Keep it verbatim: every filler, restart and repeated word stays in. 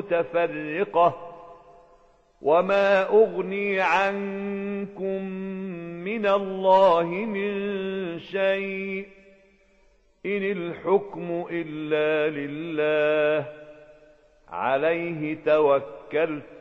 متفرقة وما أغني عنكم من الله من شيء إن الحكم إلا لله عليه توكلت